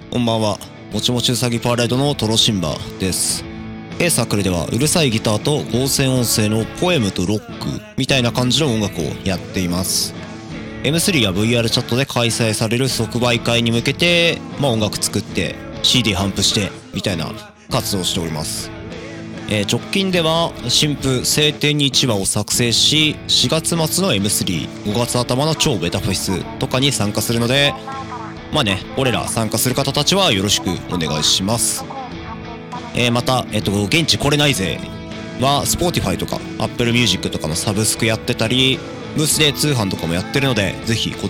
こんばんは。もちもちうさぎパレードのトロシンバです。サークルではうるさいギターと合成音声のポエムとロックみたいな感じの音楽をやっています。M3 や VR チャットで開催される即売会に向けて、音楽作って CD 頒布してみたいな活動をしております。直近では新譜晴天に1話を作成し、4月末の M3、5月頭の超ベタフェスとかに参加するので、俺ら参加する方たちはよろしくお願いします。また、現地来れないぜは Spotify とか Apple Music とかのサブスクやってたり、ブースで通販とかもやってるので、ぜひこ